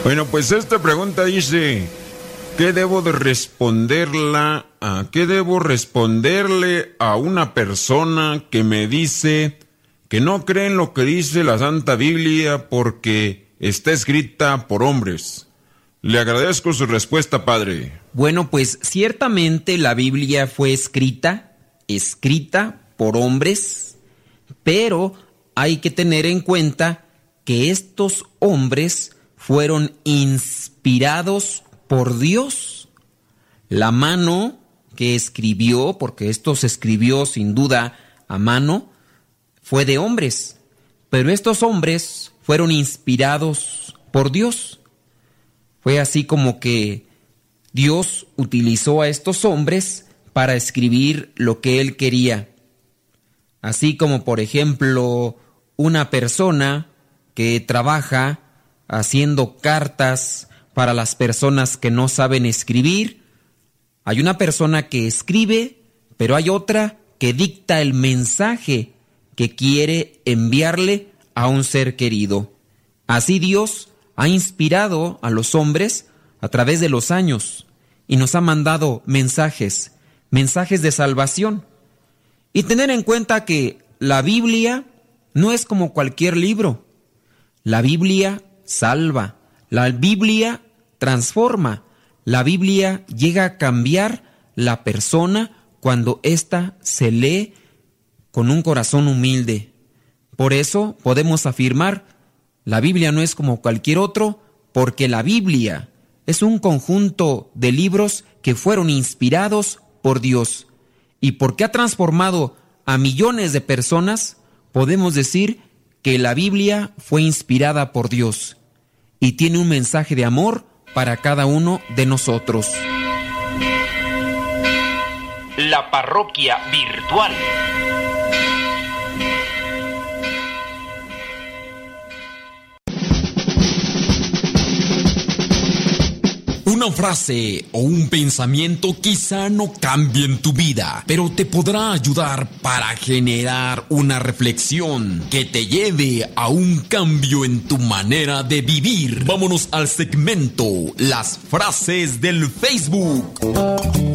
Bueno, pues esta pregunta dice, ¿qué debo responderle a una persona que me dice que no cree en lo que dice la Santa Biblia porque está escrita por hombres? Le agradezco su respuesta, padre. Bueno, pues ciertamente la Biblia fue escrita por hombres, pero hay que tener en cuenta que estos hombres fueron inspirados por Dios. La mano que escribió, porque esto se escribió sin duda a mano, fue de hombres, pero estos hombres fueron inspirados por Dios. Fue así como que Dios utilizó a estos hombres para escribir lo que Él quería. Así como, por ejemplo, una persona que trabaja haciendo cartas para las personas que no saben escribir. Hay una persona que escribe, pero hay otra que dicta el mensaje que quiere enviarle a un ser querido. Así Dios ha inspirado a los hombres a través de los años y nos ha mandado mensajes de salvación. Y tener en cuenta que la Biblia no es como cualquier libro. La Biblia salva, la Biblia transforma, la Biblia llega a cambiar la persona cuando ésta se lee con un corazón humilde. Por eso podemos afirmar, la Biblia no es como cualquier otro, porque la Biblia es un conjunto de libros que fueron inspirados por Dios. Y porque ha transformado a millones de personas, podemos decir que la Biblia fue inspirada por Dios y tiene un mensaje de amor para cada uno de nosotros. La parroquia virtual. Una frase o un pensamiento quizá no cambie en tu vida, pero te podrá ayudar para generar una reflexión que te lleve a un cambio en tu manera de vivir. Vámonos al segmento Las frases del Facebook.